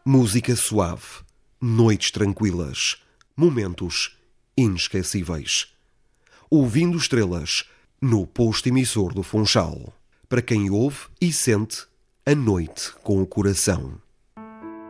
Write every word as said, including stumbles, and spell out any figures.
Música suave, noites tranquilas, momentos inesquecíveis. Ouvindo estrelas no posto emissor do Funchal. Para quem ouve e sente a noite com o coração.